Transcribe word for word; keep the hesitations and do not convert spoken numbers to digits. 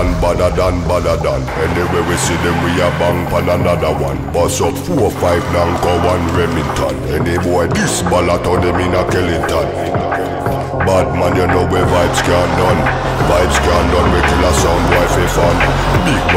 than, badder than, badder than. Anyway we see them, we a bang pan another one. Bust up four, five, Nanko, one Remington. Any boy this ballot on them in a Kellington. Bad man, you know where vibes can done. Vibes can done, we kill a sound boy for fun. Big